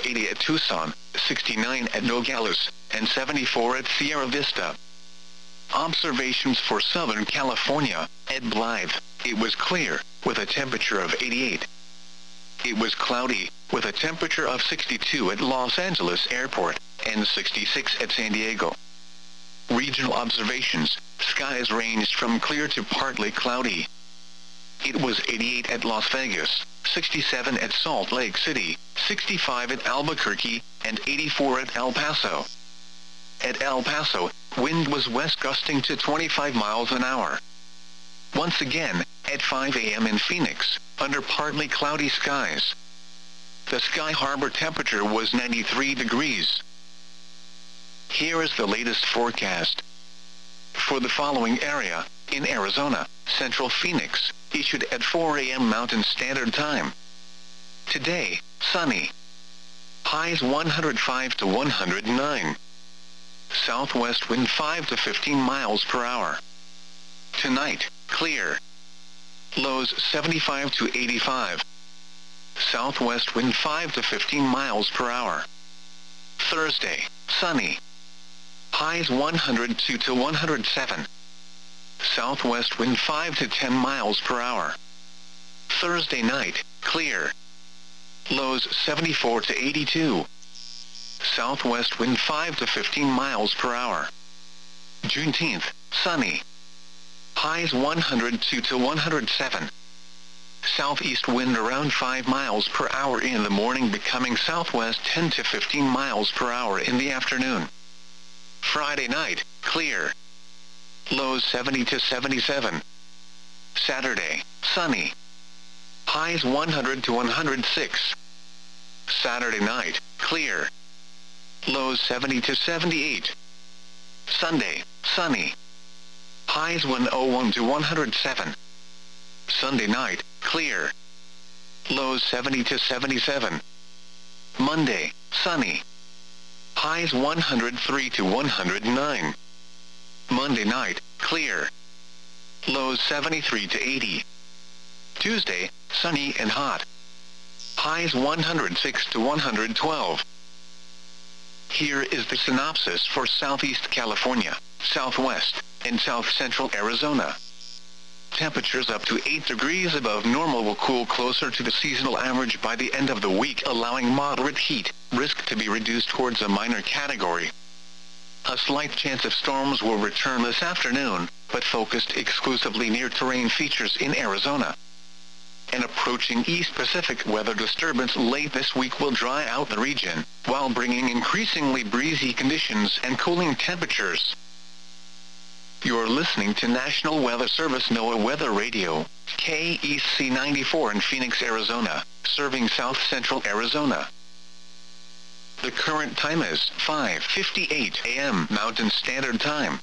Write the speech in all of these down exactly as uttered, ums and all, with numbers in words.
eighty at Tucson, sixty-nine at Nogales, and seventy-four at Sierra Vista. Observations for Southern California. At Blythe, it was clear, with a temperature of eighty-eight. It was cloudy, with a temperature of sixty-two at Los Angeles Airport, and sixty-six at San Diego. Regional observations. Skies ranged from clear to partly cloudy. It was eighty-eight at Las Vegas, sixty-seven at Salt Lake City, sixty-five at Albuquerque, and eighty-four at El Paso. At El Paso, wind was west gusting to twenty-five miles an hour. Once again, at five a m in Phoenix, under partly cloudy skies. The Sky Harbor temperature was ninety-three degrees. Here is the latest forecast. For the following area, in Arizona, Central Phoenix, issued at four a m Mountain Standard Time. Today, sunny. Highs one hundred five to one hundred nine. Southwest wind five to fifteen miles per hour. Tonight, clear. Lows seventy-five to eighty-five. Southwest wind five to fifteen miles per hour. Thursday, sunny. Highs one hundred two to one hundred seven. Southwest wind five to ten miles per hour. Thursday night, clear. Lows seventy-four to eighty-two. Southwest wind five to fifteen miles per hour. Juneteenth, sunny. Highs one hundred two to one hundred seven. Southeast wind around five miles per hour in the morning, becoming southwest ten to fifteen miles per hour in the afternoon. Friday night, clear. Lows seventy to seventy-seven. Saturday, sunny. Highs one hundred to one hundred six. Saturday night, clear. Lows seventy to seventy-eight. Sunday, sunny. Highs one oh one to one hundred seven. Sunday night, clear. Lows seventy to seventy-seven. Monday, sunny. Highs one hundred three to one hundred nine. Monday night, clear. Lows seventy-three to eighty. Tuesday, sunny and hot. Highs one hundred six to one hundred twelve. Here is the synopsis for Southeast California, Southwest, and South Central Arizona. Temperatures up to eight degrees above normal will cool closer to the seasonal average by the end of the week, allowing moderate heat risk to be reduced towards a minor category. A slight chance of storms will return this afternoon, but focused exclusively near terrain features in Arizona. An approaching East Pacific weather disturbance late this week will dry out the region, while bringing increasingly breezy conditions and cooling temperatures. You're listening to National Weather Service NOAA Weather Radio, K E C ninety-four in Phoenix, Arizona, serving South Central Arizona. The current time is five fifty-eight a m Mountain Standard Time.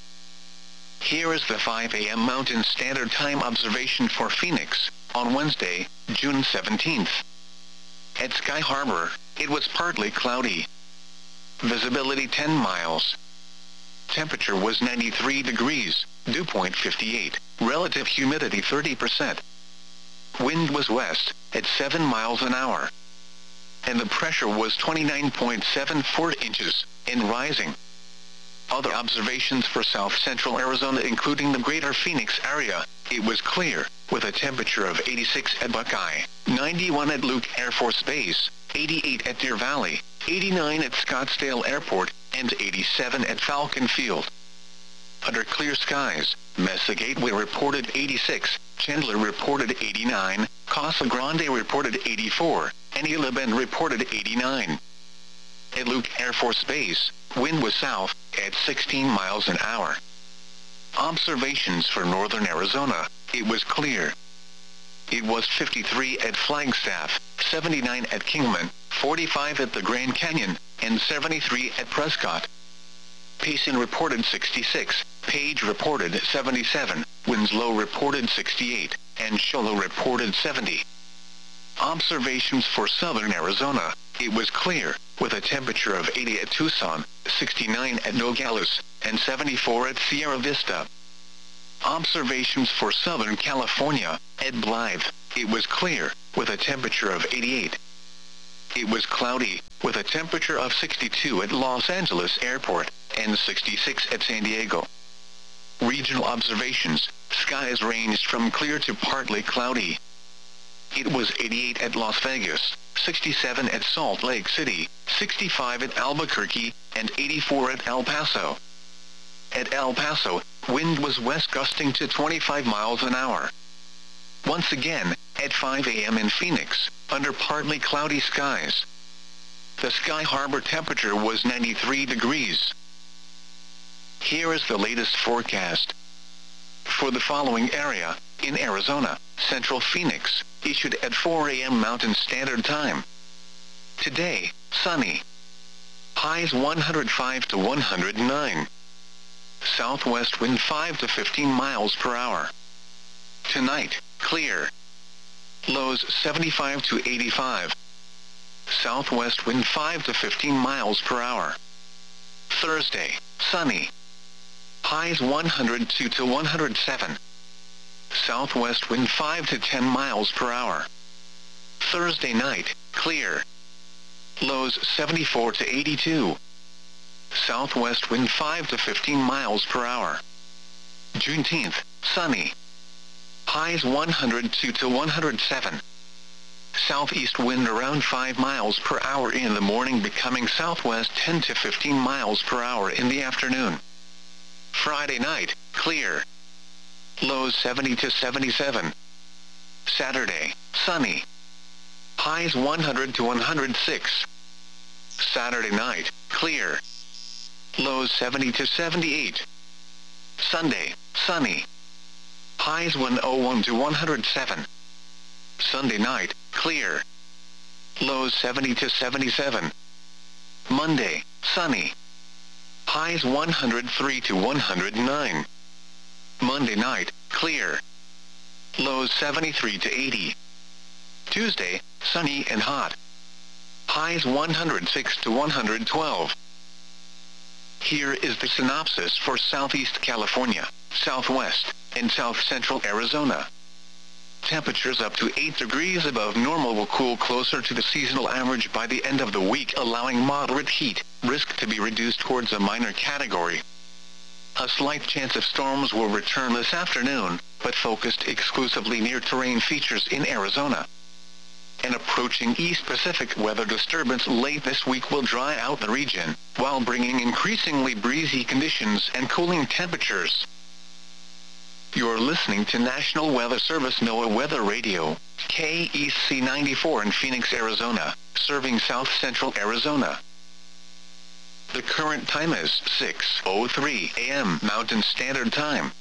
Here is the five a m Mountain Standard Time observation for Phoenix, on Wednesday, June seventeenth. At Sky Harbor, it was partly cloudy. Visibility ten miles. Temperature was ninety-three degrees, dew point fifty-eight, relative humidity thirty percent. Wind was west, at seven miles an hour. And the pressure was twenty-nine point seven four inches, and rising. Other observations for South Central Arizona, including the greater Phoenix area, it was clear, with a temperature of eighty-six at Buckeye, ninety-one at Luke Air Force Base, eighty-eight at Deer Valley, eighty-nine at Scottsdale Airport, and eighty-seven at Falcon Field. Under clear skies, Mesa Gateway reported eighty-six, Chandler reported eighty-nine, Casa Grande reported eighty-four, and Isla Bend reported eighty-nine. At Luke Air Force Base, wind was south, at sixteen miles an hour. Observations for northern Arizona, it was clear. It was fifty-three at Flagstaff, seventy-nine at Kingman, forty-five at the Grand Canyon, and seventy-three at Prescott. Payson reported sixty-six, Page reported seventy-seven, Winslow reported sixty-eight, and Show Low reported seventy. Observations for southern Arizona, it was clear, with a temperature of eighty at Tucson, sixty-nine at Nogales, and seventy-four at Sierra Vista. Observations for Southern California, at Blythe, it was clear, with a temperature of eighty-eight. it was cloudy, with a temperature of sixty-two at Los Angeles Airport, and sixty-six at San Diego. Regional observations, skies ranged from clear to partly cloudy. It was eighty-eight at Las Vegas, sixty-seven at Salt Lake City, sixty-five at Albuquerque, and eighty-four at El Paso. At El Paso, wind was west gusting to twenty-five miles an hour. Once again, at five a m in Phoenix, under partly cloudy skies. The Sky Harbor temperature was ninety-three degrees. Here is the latest forecast. For the following area, in Arizona, Central Phoenix, issued at four a m Mountain Standard Time. Today, sunny. Highs one hundred five to one hundred nine. Southwest wind five to fifteen miles per hour. Tonight, clear. Lows seventy-five to eighty-five. Southwest wind five to fifteen miles per hour. Thursday, sunny. Highs one hundred two to one hundred seven. Southwest wind five to ten miles per hour. Thursday night, clear. Lows seventy-four to eighty-two. Southwest wind five to fifteen miles per hour. Juneteenth, sunny. Highs one hundred two to one hundred seven. Southeast wind around five miles per hour in the morning, becoming southwest ten to fifteen miles per hour in the afternoon. Friday night, clear. Lows seventy to seventy-seven. Saturday, sunny. Highs one hundred to one hundred six. Saturday night, clear. Lows seventy to seventy-eight. Sunday, sunny. Highs one oh one to one hundred seven. Sunday night, clear. Lows seventy to seventy-seven. Monday, sunny. Highs one hundred three to one hundred nine. Monday night, clear. Lows seventy-three to eighty. Tuesday, sunny and hot. Highs one hundred six to one hundred twelve. Here is the synopsis for Southeast California, Southwest, and South Central Arizona. Temperatures up to eight degrees above normal will cool closer to the seasonal average by the end of the week, allowing moderate heat risk to be reduced towards a minor category. A slight chance of storms will return this afternoon, but focused exclusively near terrain features in Arizona. An approaching East Pacific weather disturbance late this week will dry out the region, while bringing increasingly breezy conditions and cooling temperatures. You're listening to National Weather Service NOAA Weather Radio, K E C ninety-four in Phoenix, Arizona, serving South Central Arizona. The current time is six oh three a m Mountain Standard Time.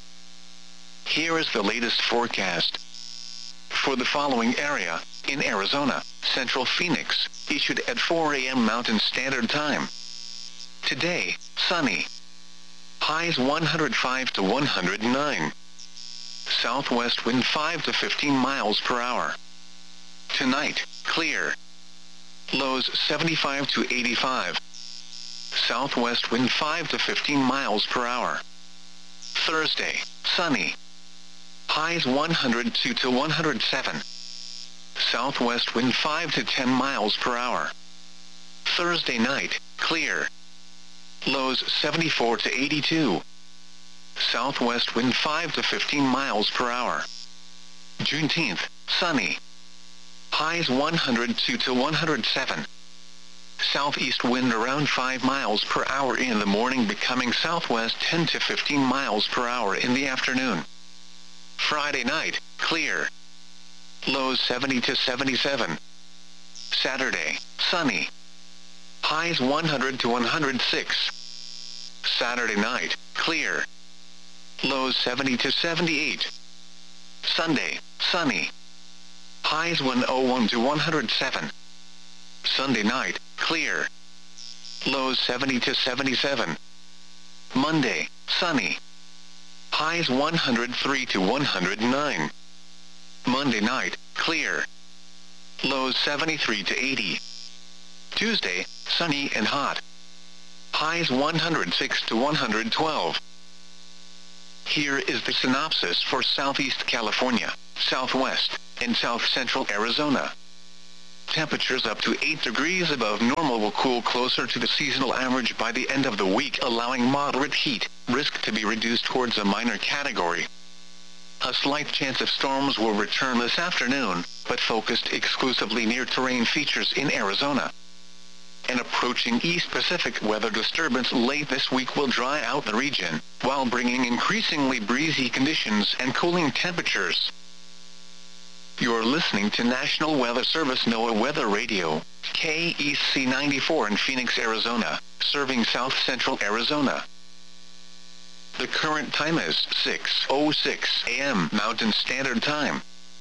Here is the latest forecast. For the following area, in Arizona, Central Phoenix, issued at four a m Mountain Standard Time. Today, sunny. Highs one hundred five to one hundred nine. Southwest wind five to fifteen miles per hour. Tonight, clear. Lows seventy-five to eighty-five. Southwest wind five to fifteen miles per hour. Thursday, sunny. Highs one hundred two to one hundred seven. Southwest wind five to ten miles per hour. Thursday night, clear. Lows seventy-four to eighty-two. Southwest wind five to fifteen miles per hour. Juneteenth, sunny. Highs one hundred two to one hundred seven. Southeast wind around five miles per hour in the morning, becoming southwest ten to fifteen miles per hour in the afternoon. Friday night, clear. Lows seventy to seventy-seven. Saturday, sunny. Highs one hundred to one hundred six. Saturday night, clear. Lows seventy to seventy-eight. Sunday, sunny. Highs one oh one to one hundred seven. Sunday night, clear. Lows seventy to seventy-seven. Monday, sunny. Highs one hundred three to one hundred nine. Monday night, clear. Lows seventy-three to eighty. Tuesday, sunny and hot. Highs one hundred six to one hundred twelve. Here is the synopsis for Southeast California, Southwest, and South Central Arizona. Temperatures up to eight degrees above normal will cool closer to the seasonal average by the end of the week, allowing moderate heat risk to be reduced towards a minor category. A slight chance of storms will return this afternoon, but focused exclusively near terrain features in Arizona. An approaching East Pacific weather disturbance late this week will dry out the region, while bringing increasingly breezy conditions and cooling temperatures. You're listening to National Weather Service NOAA Weather Radio, K E C ninety-four in Phoenix, Arizona, serving south central Arizona. The current time is six oh six a m Mountain Standard Time.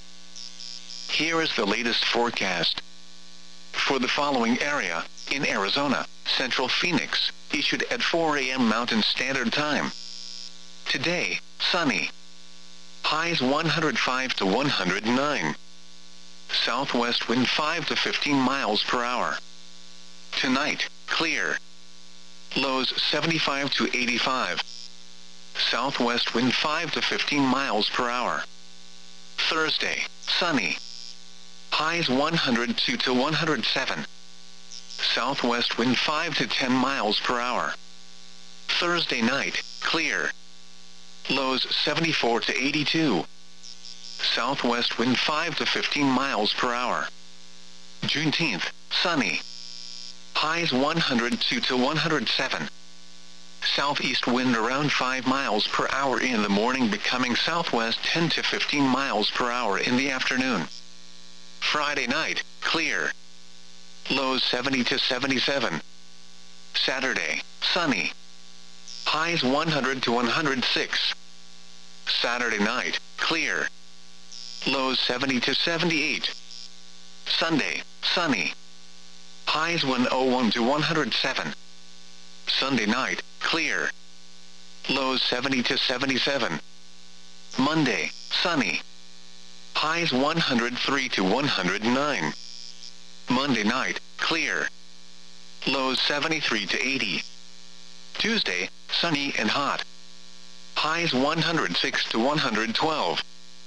Here is the latest forecast. For the following area, in Arizona, central Phoenix, issued at four a m Mountain Standard Time. Today, sunny. Highs one hundred five to one hundred nine. Southwest wind five to fifteen miles per hour. Tonight, clear. Lows seventy-five to eighty-five. Southwest wind five to fifteen miles per hour. Thursday, sunny. Highs one hundred two to one hundred seven. Southwest wind five to ten miles per hour. Thursday night, clear. Lows seventy-four to eighty-two. Southwest wind five to fifteen miles per hour. Juneteenth, sunny. Highs one hundred two to one hundred seven. Southeast wind around five miles per hour in the morning, becoming southwest ten to fifteen miles per hour in the afternoon. Friday night, clear. Lows seventy to seventy-seven. Saturday, sunny. Highs one hundred to one hundred six. Saturday night, clear. Lows seventy to seventy-eight. Sunday, sunny. Highs one oh one to one hundred seven. Sunday night, clear. Lows seventy to seventy-seven. Monday, sunny. Highs one hundred three to one hundred nine. Monday night, clear. Lows seventy-three to eighty. Tuesday, sunny and hot. Highs one hundred six to one hundred twelve.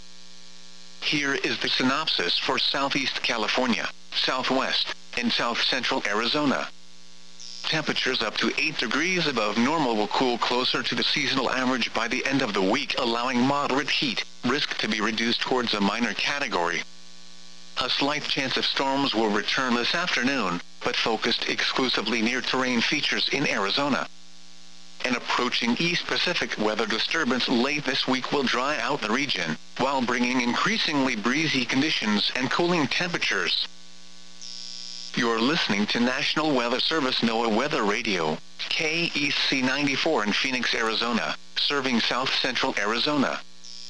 Here is the synopsis for Southeast California, Southwest, and South Central Arizona. Temperatures up to eight degrees above normal will cool closer to the seasonal average by the end of the week, allowing moderate heat risk to be reduced towards a minor category. A slight chance of storms will return this afternoon, but focused exclusively near terrain features in Arizona. An approaching East Pacific weather disturbance late this week will dry out the region, while bringing increasingly breezy conditions and cooling temperatures. You're listening to National Weather Service NOAA Weather Radio, K E C ninety-four in Phoenix, Arizona, serving south central Arizona.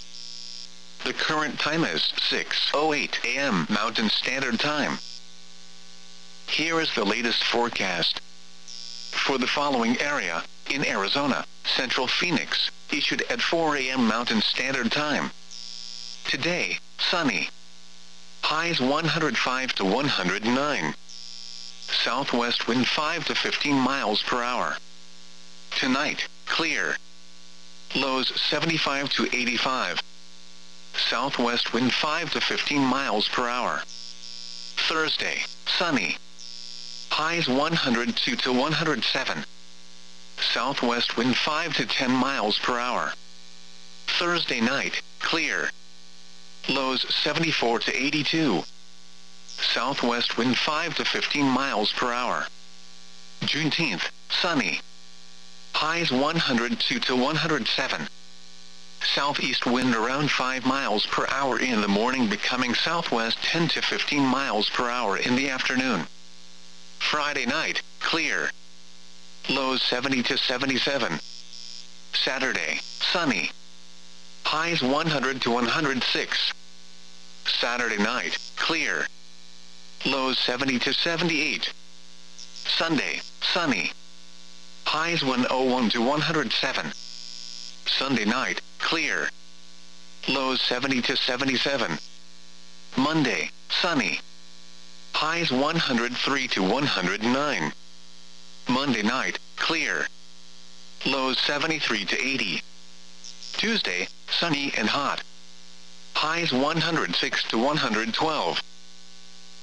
The current time is six oh eight a m Mountain Standard Time. Here is the latest forecast. For the following area, in Arizona, central Phoenix, issued at four a m Mountain Standard Time. Today, sunny. Highs one hundred five to one hundred nine. Southwest wind five to fifteen miles per hour. Tonight, clear. Lows seventy-five to eighty-five. Southwest wind five to fifteen miles per hour. Thursday, sunny. Highs one hundred two to one hundred seven. Southwest wind five to ten miles per hour. Thursday night, clear. Lows seventy-four to eighty-two. Southwest wind five to fifteen miles per hour. Juneteenth, sunny. Highs one hundred two to one hundred seven. Southeast wind around five miles per hour in the morning, becoming southwest ten to fifteen miles per hour in the afternoon. Friday night, clear. Lows seventy to seventy-seven. Saturday, sunny. Highs one hundred to one hundred six. Saturday night, clear. Lows seventy to seventy-eight. Sunday, sunny. Highs one oh one to one hundred seven. Sunday night, clear. Lows seventy to seventy-seven. Monday, sunny. Highs one hundred three to one hundred nine. Monday night, clear. Lows seventy-three to eighty. Tuesday, sunny and hot. Highs one hundred six to one hundred twelve.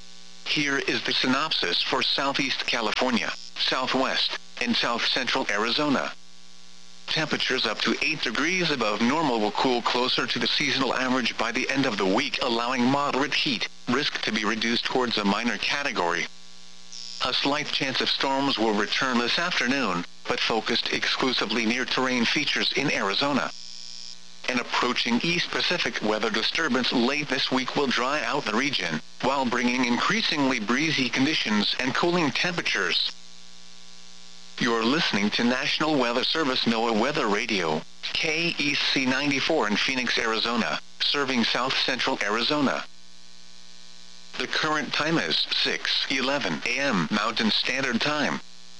Here is the synopsis for Southeast California, Southwest, and South Central Arizona. Temperatures up to eight degrees above normal will cool closer to the seasonal average by the end of the week, allowing moderate heat risk to be reduced towards a minor category. A slight chance of storms will return this afternoon, but focused exclusively near terrain features in Arizona. An approaching East Pacific weather disturbance late this week will dry out the region, while bringing increasingly breezy conditions and cooling temperatures. You're listening to National Weather Service NOAA Weather Radio, K E C ninety-four in Phoenix, Arizona, serving South Central Arizona. The current time is six eleven a m Mountain Standard Time.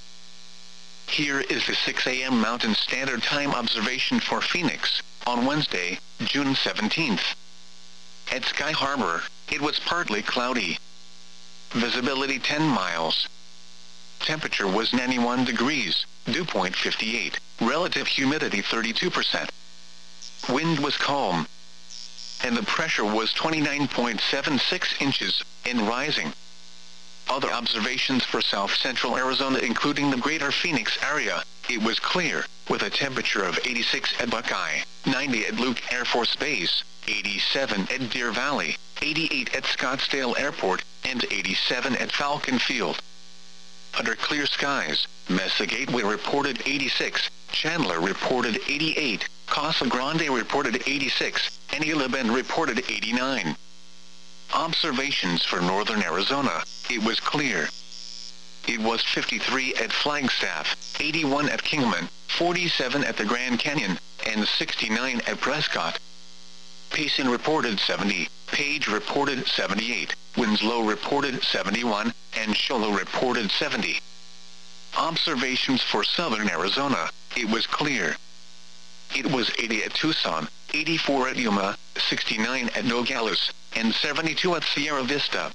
Here is the six a m Mountain Standard Time observation for Phoenix, on Wednesday, June seventeenth. At Sky Harbor, it was partly cloudy. Visibility ten miles. Temperature was ninety-one degrees, dew point fifty-eight, relative humidity thirty-two percent. Wind was calm, and the pressure was twenty-nine point seven six inches, and rising. Other observations for South Central Arizona, including the greater Phoenix area, it was clear, with a temperature of eighty-six at Buckeye, ninety at Luke Air Force Base, eighty-seven at Deer Valley, eighty-eight at Scottsdale Airport, and eighty-seven at Falcon Field. Under clear skies, Mesa Gateway reported eighty-six, Chandler reported eighty-eight, Casa Grande reported eighty-six, and Isla Bend reported eighty-nine. Observations for northern Arizona, it was clear. It was fifty-three at Flagstaff, eighty-one at Kingman, forty-seven at the Grand Canyon, and sixty-nine at Prescott. Payson reported seventy, Page reported seventy-eight, Winslow reported seventy-one, and Sholo reported seventy. Observations for southern Arizona, it was clear. It was eighty at Tucson, eighty-four at Yuma, sixty-nine at Nogales, and seventy-two at Sierra Vista.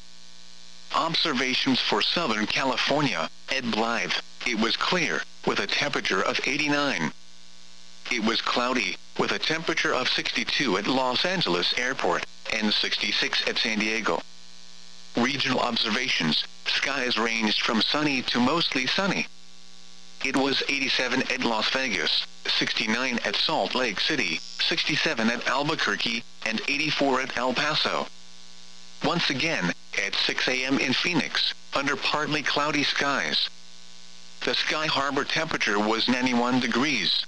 Observations for Southern California, at Blythe, it was clear, with a temperature of eighty-nine. It was cloudy, with a temperature of sixty-two at Los Angeles Airport, and sixty-six at San Diego. Regional observations, skies ranged from sunny to mostly sunny. It was eighty-seven at Las Vegas, sixty-nine at Salt Lake City, sixty-seven at Albuquerque, and eighty-four at El Paso. Once again, at six a m in Phoenix, under partly cloudy skies. The Sky Harbor temperature was ninety-one degrees.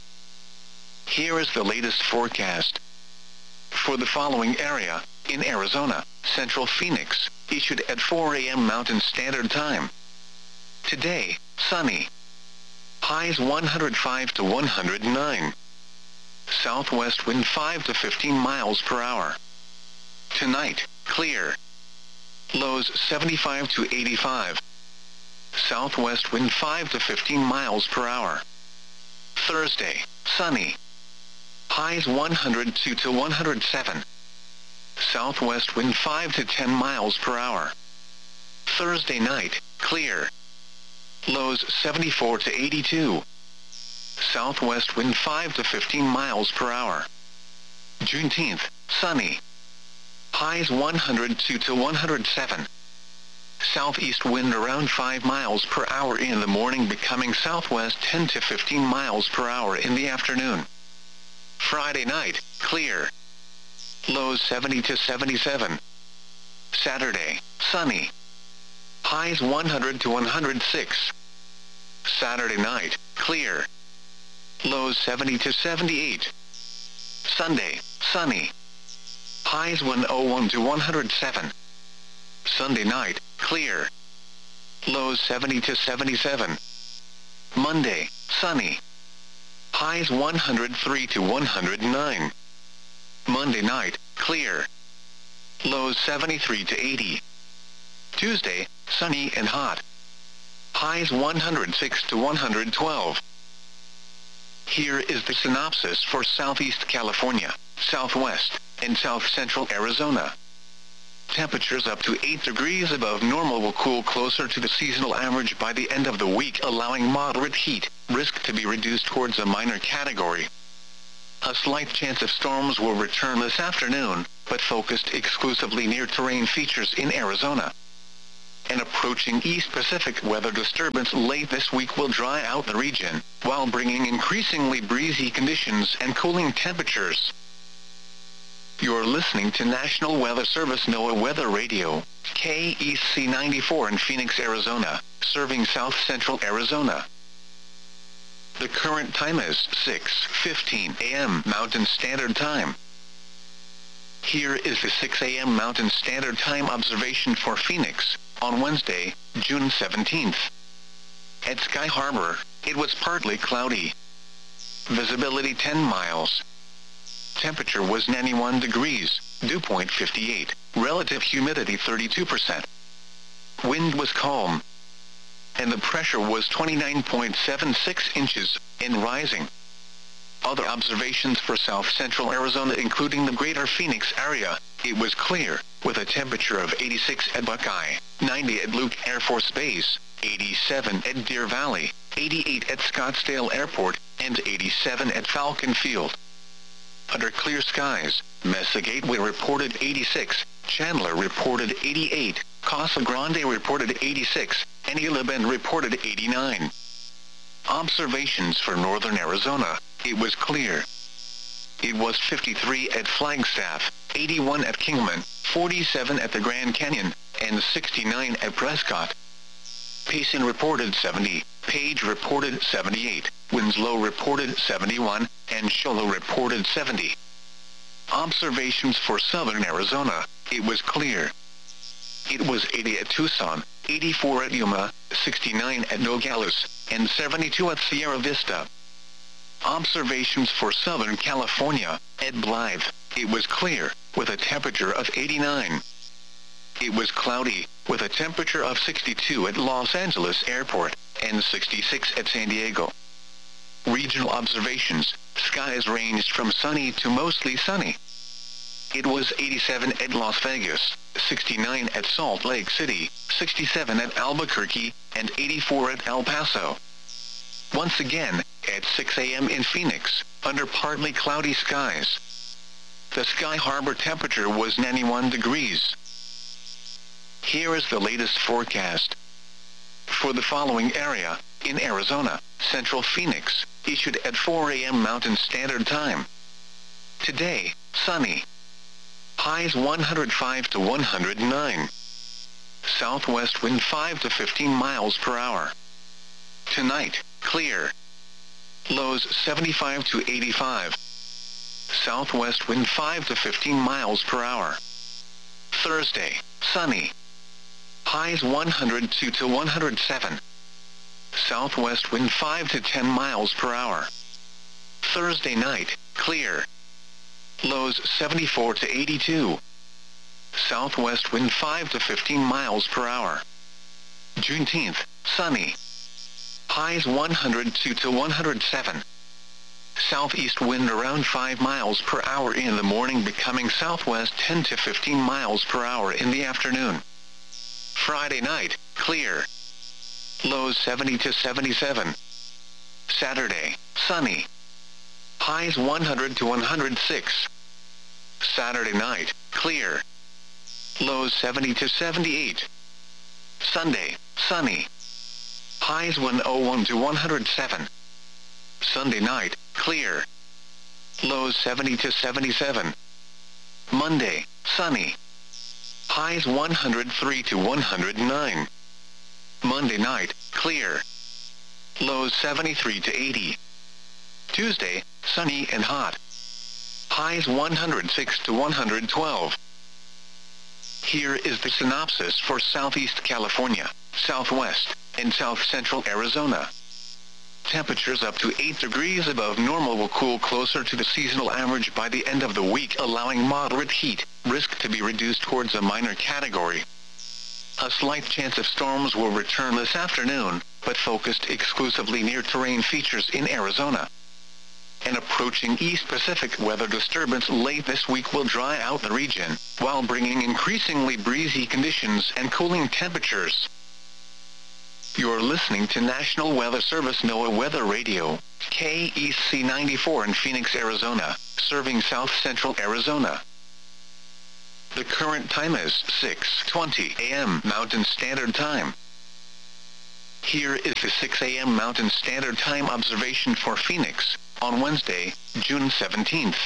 Here is the latest forecast. For the following area, in Arizona, Central Phoenix, issued at four a m Mountain Standard Time. Today, sunny. Highs one hundred five to one hundred nine. Southwest wind five to fifteen miles per hour. Tonight, clear. Lows seventy-five to eighty-five. Southwest wind five to fifteen miles per hour. Thursday, sunny. Highs one hundred two to one hundred seven. Southwest wind five to ten miles per hour. Thursday night, clear. Lows seventy-four to eighty-two. Southwest wind five to fifteen miles per hour. Juneteenth, sunny. Highs one hundred two to one hundred seven. Southeast wind around five miles per hour in the morning, becoming southwest ten to fifteen miles per hour in the afternoon. Friday night, clear. Lows seventy to seventy-seven. Saturday, sunny. Highs one hundred to one hundred six. Saturday night, clear. Lows seventy to seventy-eight. Sunday, sunny. Highs one oh one to one hundred seven. Sunday night, clear. Lows seventy to seventy-seven. Monday, sunny. Highs one hundred three to one hundred nine. Monday night, clear. Lows seventy-three to eighty. Tuesday, sunny and hot. Highs one hundred six to one hundred twelve. Here is the synopsis for Southeast California, Southwest, and South Central Arizona. Temperatures up to eight degrees above normal will cool closer to the seasonal average by the end of the week, allowing moderate heat risk to be reduced towards a minor category. A slight chance of storms will return this afternoon, but focused exclusively near terrain features in Arizona. An approaching East Pacific weather disturbance late this week will dry out the region, while bringing increasingly breezy conditions and cooling temperatures. You're listening to National Weather Service NOAA Weather Radio, K E C ninety-four in Phoenix, Arizona, serving south central Arizona. The current time is six fifteen a m Mountain Standard Time. Here is the six a m Mountain Standard Time observation for Phoenix, on Wednesday, June seventeenth. At Sky Harbor, it was partly cloudy. Visibility ten miles. Temperature was ninety-one degrees, dew point fifty-eight, relative humidity thirty-two percent. Wind was calm, and the pressure was twenty-nine point seven six inches, and rising. Other observations for south central Arizona including the greater Phoenix area, it was clear, with a temperature of eighty-six at Buckeye, ninety at Luke Air Force Base, eighty-seven at Deer Valley, eighty-eight at Scottsdale Airport, and eighty-seven at Falcon Field. Under clear skies, Mesa Gateway reported eighty-six, Chandler reported eighty-eight, Casa Grande reported eighty-six, and Gila Bend reported eighty-nine. Observations for northern Arizona, it was clear. It was fifty-three at Flagstaff, eighty-one at Kingman, forty-seven at the Grand Canyon, and sixty-nine at Prescott. Payson reported seventy, Page reported seventy-eight, Winslow reported seventy-one, and Show Low reported seventy. Observations for southern Arizona, it was clear. It was eighty at Tucson, eighty-four at Yuma, sixty-nine at Nogales, and seventy-two at Sierra Vista. Observations for Southern California, at Blythe, it was clear, with a temperature of eighty-nine. It was cloudy, with a temperature of sixty-two at Los Angeles Airport, and sixty-six at San Diego. Regional observations, skies ranged from sunny to mostly sunny. It was eighty-seven at Las Vegas, sixty-nine at Salt Lake City, sixty-seven at Albuquerque, and eighty-four at El Paso. Once again, at six a m in Phoenix, under partly cloudy skies. The Sky Harbor temperature was ninety-one degrees. Here is the latest forecast. For the following area, in Arizona, Central Phoenix, issued at four a m Mountain Standard Time. Today, sunny. Highs one hundred five to one hundred nine. Southwest wind five to fifteen miles per hour. Tonight, clear. Lows seventy-five to eighty-five. Southwest wind five to fifteen miles per hour. Thursday, sunny. Highs one hundred two to one hundred seven. Southwest wind five to ten miles per hour. Thursday night, clear. Lows seventy-four to eighty-two. Southwest wind five to fifteen miles per hour. Juneteenth, sunny. Highs one hundred two to one hundred seven. Southeast wind around five miles per hour in the morning, becoming southwest ten to fifteen miles per hour in the afternoon. Friday night, clear. Lows seventy to seventy-seven. Saturday, sunny. Highs one hundred to one hundred six. Saturday night, clear. Lows seventy to seventy-eight. Sunday, sunny. Highs one oh one to one hundred seven. Sunday night, clear. Lows seventy to seventy-seven. Monday, sunny. Highs one hundred three to one hundred nine. Monday night, clear. Lows seventy-three to eighty. Tuesday, sunny and hot. Highs one hundred six to one hundred twelve. Here is the synopsis for Southeast California, Southwest, and South Central Arizona. Temperatures up to eight degrees above normal will cool closer to the seasonal average by the end of the week, allowing moderate heat risk to be reduced towards a minor category. A slight chance of storms will return this afternoon, but focused exclusively near terrain features in Arizona. An approaching East Pacific weather disturbance late this week will dry out the region, while bringing increasingly breezy conditions and cooling temperatures. You're listening to National Weather Service NOAA Weather Radio, K E C ninety-four in Phoenix, Arizona, serving south central Arizona. The current time is six twenty a m Mountain Standard Time. Here is the six a m Mountain Standard Time observation for Phoenix, on Wednesday, June seventeenth.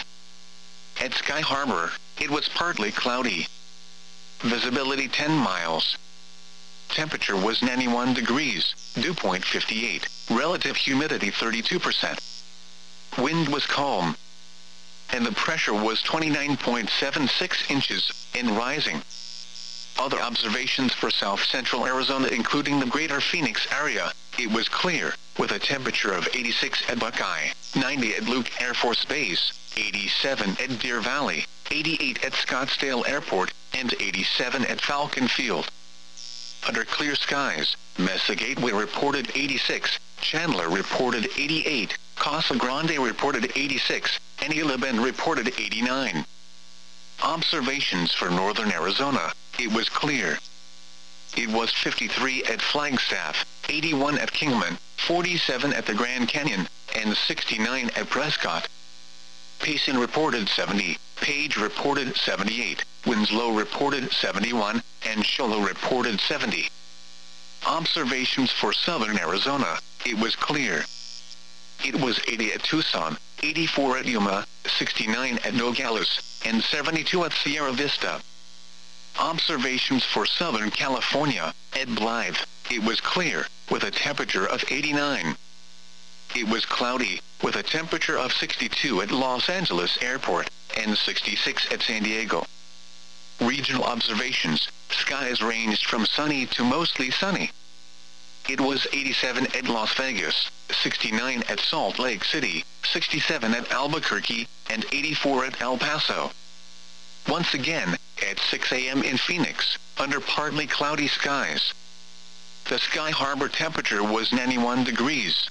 At Sky Harbor, it was partly cloudy. Visibility ten miles. Temperature was ninety-one degrees, dew point fifty-eight, relative humidity thirty-two percent. Wind was calm, and the pressure was twenty-nine point seven six inches, and rising. Other observations for south-central Arizona including the greater Phoenix area, it was clear, with a temperature of eighty-six at Buckeye, ninety at Luke Air Force Base, eighty-seven at Deer Valley, eighty-eight at Scottsdale Airport, and eighty-seven at Falcon Field. Under clear skies, Mesa Gateway reported eighty-six, Chandler reported eighty-eight, Casa Grande reported eighty-six, and Gila Bend reported eighty-nine. Observations for northern Arizona, it was clear. It was fifty-three at Flagstaff, eighty-one at Kingman, forty-seven at the Grand Canyon, and sixty-nine at Prescott. Payson reported seventy, Page reported seventy-eight, Winslow reported seventy-one, and Show Low reported seventy. Observations for southern Arizona, it was clear. It was eighty at Tucson, eighty-four at Yuma, sixty-nine at Nogales, and seventy-two at Sierra Vista. Observations for Southern California, at Blythe, it was clear, with a temperature of eighty-nine. It was cloudy, with a temperature of sixty-two at Los Angeles Airport, and sixty-six at San Diego. Regional observations, skies ranged from sunny to mostly sunny. It was eighty-seven at Las Vegas, sixty-nine at Salt Lake City, sixty-seven at Albuquerque, and eighty-four at El Paso. Once again, at six a m in Phoenix, under partly cloudy skies. The Sky Harbor temperature was ninety-one degrees.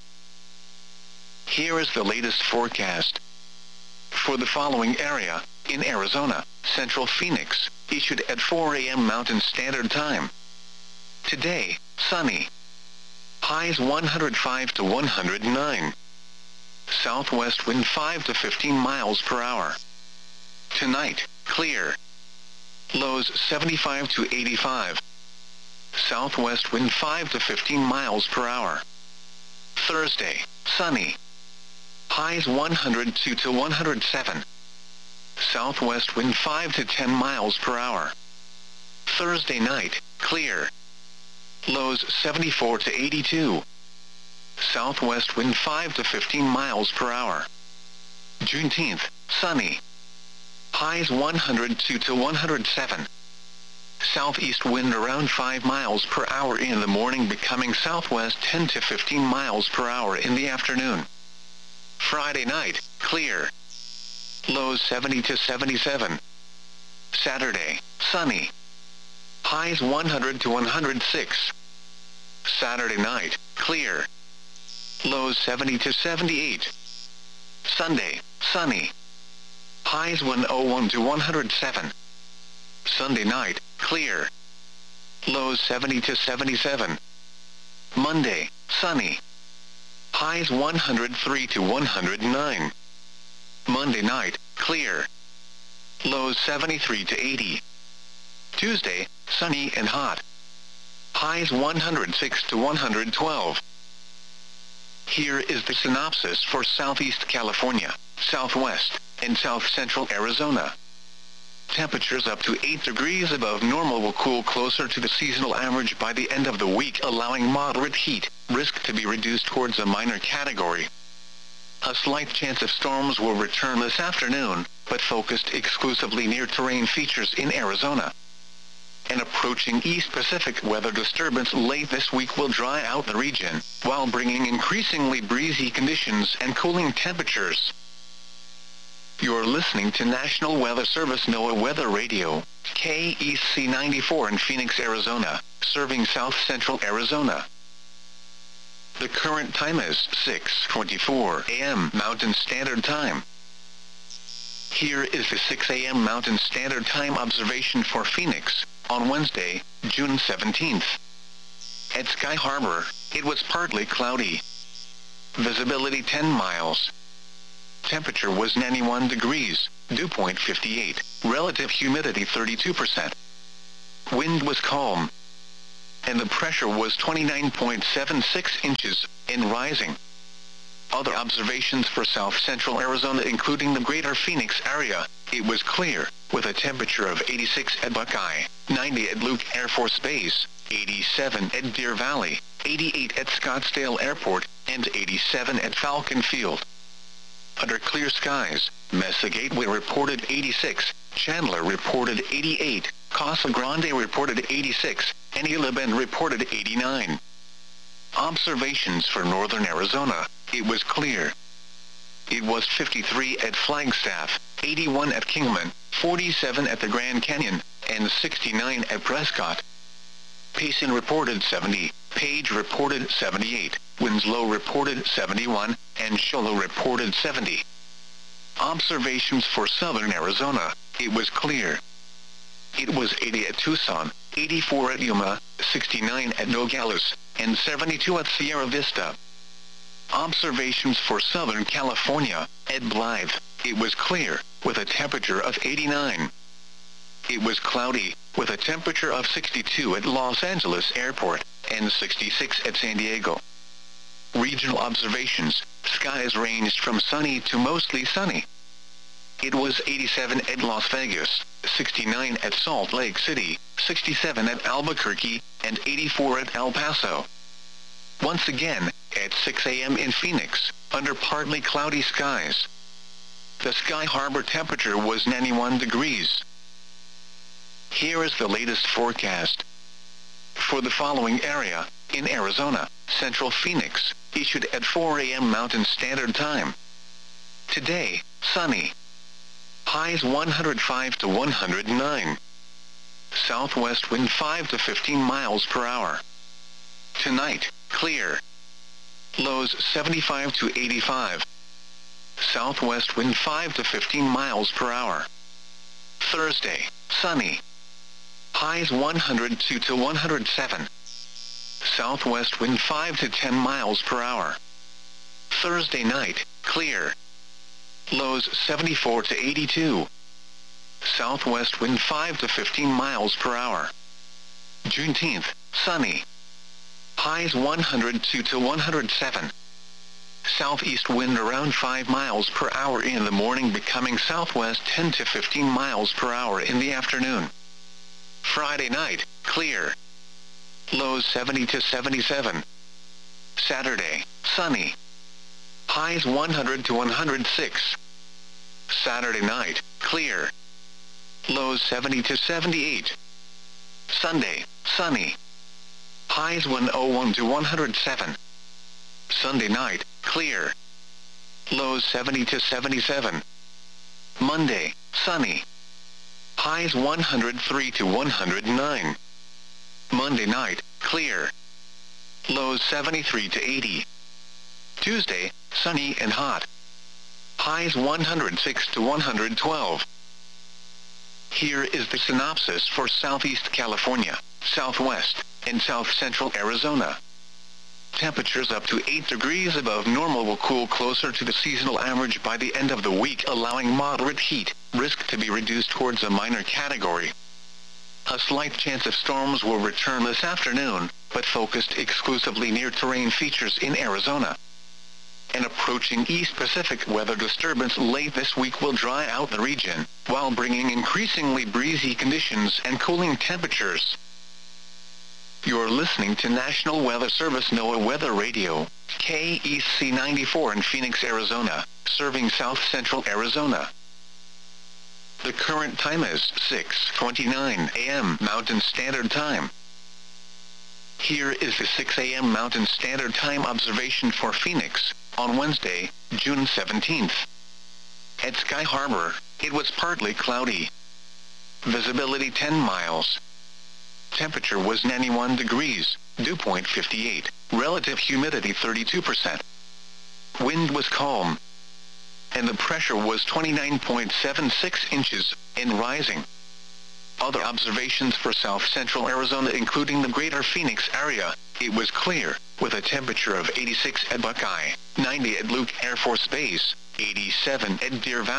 Here is the latest forecast. For the following area, in Arizona, Central Phoenix, issued at four a m Mountain Standard Time. Today, sunny. Highs one hundred five to one hundred nine. Southwest wind five to fifteen miles per hour. Tonight, clear. Lows seventy-five to eighty-five. Southwest wind five to fifteen miles per hour. Thursday, sunny. Highs one hundred two to one hundred seven. Southwest wind five to ten miles per hour. Thursday night, clear. Lows seventy-four to eighty-two. Southwest wind five to fifteen miles per hour. Juneteenth, sunny. Highs one hundred two to one hundred seven. Southeast wind around five miles per hour in the morning, becoming southwest ten to fifteen miles per hour in the afternoon. Friday night, clear. Lows seventy to seventy-seven. Saturday, sunny. Highs one hundred to one hundred six. Saturday night, clear. Lows seventy to seventy-eight. Sunday, sunny. Highs one oh one to one hundred seven. Sunday night, clear. Lows seventy to seventy-seven. Monday, sunny. Highs one hundred three to one hundred nine. Monday night, clear. Lows seventy-three to eighty. Tuesday, sunny and hot. Highs one hundred six to one hundred twelve. Here is the synopsis for Southeast California, Southwest, and South Central Arizona. Temperatures up to eight degrees above normal will cool closer to the seasonal average by the end of the week, allowing moderate heat risk to be reduced towards a minor category. A slight chance of storms will return this afternoon, but focused exclusively near terrain features in Arizona. An approaching East Pacific weather disturbance late this week will dry out the region, while bringing increasingly breezy conditions and cooling temperatures. You're listening to National Weather Service NOAA Weather Radio, K E C ninety-four in Phoenix, Arizona, serving South Central Arizona. The current time is six twenty-four a m Mountain Standard Time. Here is the six a m Mountain Standard Time observation for Phoenix, on Wednesday, June seventeenth. At Sky Harbor, it was partly cloudy. Visibility ten miles. Temperature was ninety-one degrees, dew point fifty-eight, relative humidity thirty-two percent. Wind was calm, and the pressure was twenty-nine point seven six inches, and rising. Other observations for south-central Arizona including the greater Phoenix area, it was clear, with a temperature of eighty-six at Buckeye, ninety at Luke Air Force Base, eighty-seven at Deer Valley, eighty-eight at Scottsdale Airport, and eighty-seven at Falcon Field. Under clear skies, Mesa Gateway reported eighty-six, Chandler reported eighty-eight, Casa Grande reported eighty-six, and Gila Bend reported eighty-nine. Observations for northern Arizona, it was clear. It was fifty-three at Flagstaff, eighty-one at Kingman, forty-seven at the Grand Canyon, and sixty-nine at Prescott. Payson reported seventy, Page reported seventy-eight, Winslow reported seventy-one, and Show Low reported seventy. Observations for southern Arizona, it was clear. It was eighty at Tucson, eighty-four at Yuma, sixty-nine at Nogales, and seventy-two at Sierra Vista. Observations for Southern California, at Blythe, it was clear, with a temperature of eighty-nine. It was cloudy, with a temperature of sixty-two at Los Angeles Airport, and sixty-six at San Diego. Regional observations, skies ranged from sunny to mostly sunny. It was eighty-seven at Las Vegas, sixty-nine at Salt Lake City, sixty-seven at Albuquerque, and eighty-four at El Paso. Once again, at six a m in Phoenix, under partly cloudy skies. The Sky Harbor temperature was ninety-one degrees. Here is the latest forecast. For the following area, in Arizona, Central Phoenix, issued at four a m Mountain Standard Time. Today, sunny. Highs one hundred five to one hundred nine. Southwest wind five to fifteen miles per hour. Tonight, clear. Lows seventy-five to eighty-five. Southwest wind five to fifteen miles per hour. Thursday, sunny. Highs one hundred two to one hundred seven. Southwest wind five to ten miles per hour. Thursday night, clear. Lows seventy-four to eighty-two. Southwest wind five to fifteen miles per hour. Juneteenth, sunny. Highs one hundred two to one hundred seven. Southeast wind around five miles per hour in the morning, becoming southwest ten to fifteen miles per hour in the afternoon. Friday night, clear. Lows seventy to seventy-seven. Saturday, sunny. Highs one hundred to one hundred six. Saturday night, clear. Lows seventy to seventy-eight. Sunday, sunny. Highs one oh one to one hundred seven. Sunday night, clear. Lows seventy to seventy-seven. Monday, sunny. Highs one hundred three to one hundred nine. Monday night, clear. Lows seventy-three to eighty. Tuesday, sunny and hot. Highs one hundred six to one hundred twelve. Here is the synopsis for Southeast California, Southwest, and South Central Arizona. Temperatures up to eight degrees above normal will cool closer to the seasonal average by the end of the week, allowing moderate heat risk to be reduced towards a minor category. A slight chance of storms will return this afternoon, but focused exclusively near terrain features in Arizona. An approaching East Pacific weather disturbance late this week will dry out the region, while bringing increasingly breezy conditions and cooling temperatures. You're listening to National Weather Service NOAA Weather Radio, K E C ninety-four in Phoenix, Arizona, serving South Central Arizona. The current time is six twenty-nine a m Mountain Standard Time. Here is the six a m Mountain Standard Time observation for Phoenix, on Wednesday, June seventeenth. At Sky Harbor, it was partly cloudy. Visibility ten miles. Temperature was ninety-one degrees, dew point fifty-eight, relative humidity thirty-two percent. Wind was calm, and the pressure was twenty-nine point seven six inches, and rising. Other observations for South Central Arizona including the greater Phoenix area, it was clear, with a temperature of eighty-six at Buckeye, ninety at Luke Air Force Base, eighty-seven at Deer Valley,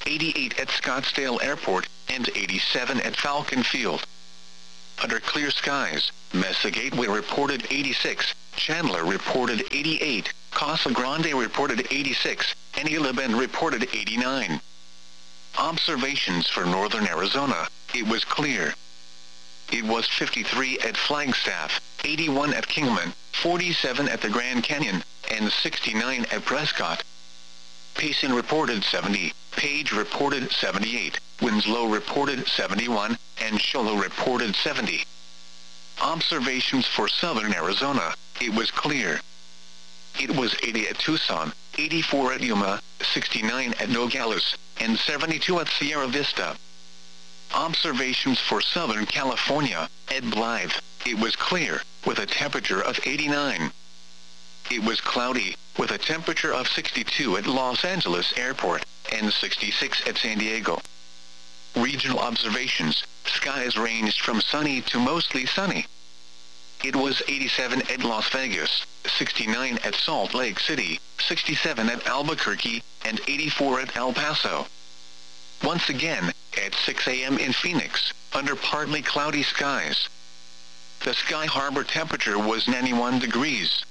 eighty-eight at Scottsdale Airport, and eighty-seven at Falcon Field. Under clear skies, Mesa Gateway reported eighty-six, Chandler reported eighty-eight, Casa Grande reported eighty-six, and Isla Bend reported eighty-nine. Observations for northern Arizona: it was clear. It was fifty-three at Flagstaff, eighty-one at Kingman, forty-seven at the Grand Canyon, and sixty-nine at Prescott. Payson reported seventy, Page reported seventy-eight, Winslow reported seventy-one, and Sholo reported seventy. Observations for southern Arizona: it was clear. It was eighty at Tucson, eighty-four at Yuma, sixty-nine at Nogales, and seventy-two at Sierra Vista. Observations for Southern California: at Blythe, it was clear, with a temperature of eighty-nine. It was cloudy, with a temperature of sixty-two at Los Angeles Airport, and sixty-six at San Diego. Regional observations: skies ranged from sunny to mostly sunny. It was eighty-seven at Las Vegas, sixty-nine at Salt Lake City, sixty-seven at Albuquerque, and eighty-four at El Paso. Once again, at six a m in Phoenix, under partly cloudy skies. The Sky Harbor temperature was ninety-one degrees.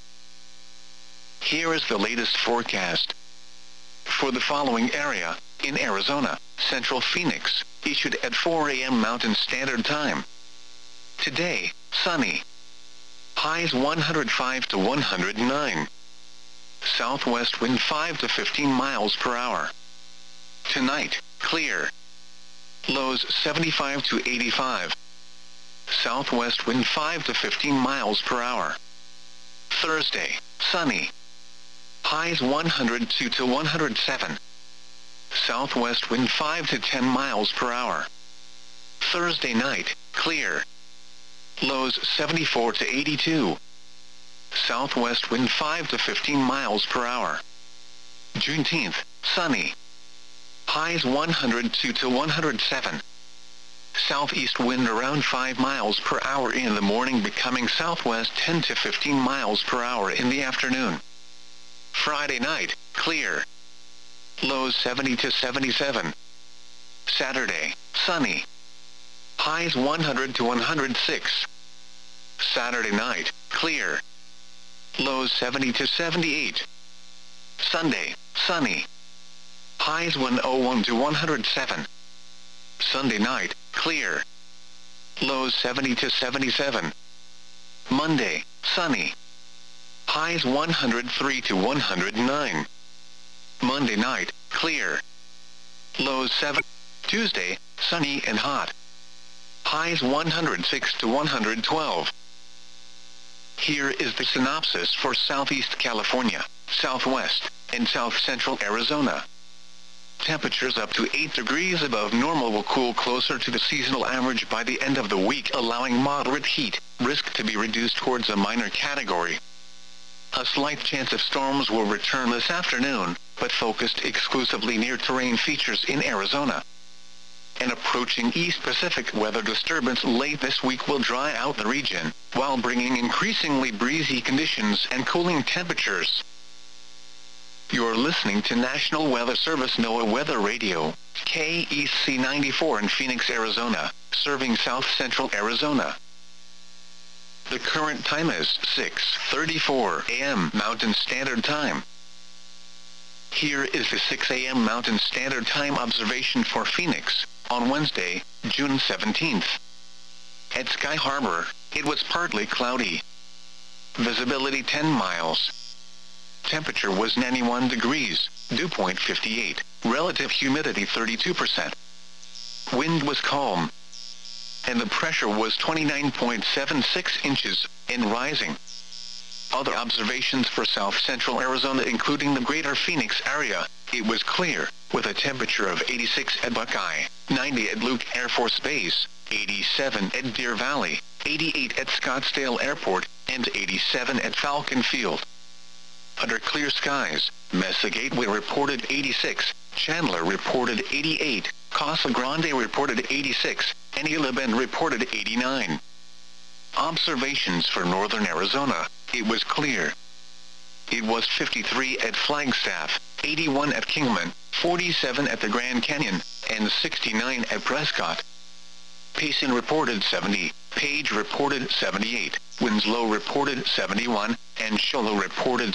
Here is the latest forecast. For the following area, in Arizona, Central Phoenix, issued at four a m Mountain Standard Time. Today, sunny. Highs one hundred five to one hundred nine. Southwest wind five to fifteen miles per hour. Tonight, clear. Lows seventy-five to eighty-five. Southwest wind five to fifteen miles per hour. Thursday, sunny. Highs one hundred two to one hundred seven. Southwest wind five to ten miles per hour. Thursday night, clear. Lows seventy-four to eighty-two. Southwest wind five to fifteen miles per hour. Juneteenth, sunny. Highs one hundred two to one hundred seven. Southeast wind around five miles per hour in the morning, becoming southwest ten to fifteen miles per hour in the afternoon. Friday night, clear. Lows seventy to seventy-seven. Saturday, sunny. Highs one hundred to one hundred six. Saturday night, clear. Lows seventy to seventy-eight. Sunday, sunny. Highs one oh one to one hundred seven. Sunday night, clear. Lows seventy to seventy-seven. Monday, sunny. Highs one hundred three to one hundred nine. Monday night, clear. Lows seven. Tuesday, sunny and hot. Highs one hundred six to one hundred twelve. Here is the synopsis for Southeast California, Southwest, and South Central Arizona. Temperatures up to eight degrees above normal will cool closer to the seasonal average by the end of the week, allowing moderate heat risk to be reduced towards a minor category. A slight chance of storms will return this afternoon, but focused exclusively near terrain features in Arizona. An approaching East Pacific weather disturbance late this week will dry out the region, while bringing increasingly breezy conditions and cooling temperatures. You're listening to National Weather Service NOAA Weather Radio, K E C ninety-four in Phoenix, Arizona, serving South Central Arizona. The current time is six thirty-four a m Mountain Standard Time. Here is the six a m Mountain Standard Time observation for Phoenix, on Wednesday, June seventeenth. At Sky Harbor, it was partly cloudy. Visibility ten miles. Temperature was ninety-one degrees, dew point fifty-eight, relative humidity thirty-two percent. Wind was calm. And the pressure was twenty-nine point seven six inches, and rising. Other observations for South Central Arizona, including the greater Phoenix area: it was clear, with a temperature of eighty-six at Buckeye, ninety at Luke Air Force Base, eighty-seven at Deer Valley, eighty-eight at Scottsdale Airport, and eighty-seven at Falcon Field. Under clear skies, Mesa Gateway reported eighty-six, Chandler reported eighty-eight, Casa Grande reported eighty-six, and Isla Bend reported eighty-nine. Observations for northern Arizona: it was clear. It was fifty-three at Flagstaff, eighty-one at Kingman, forty-seven at the Grand Canyon, and sixty-nine at Prescott. Payson reported seventy, Page reported seventy-eight, Winslow reported seventy-one, and Sholo reported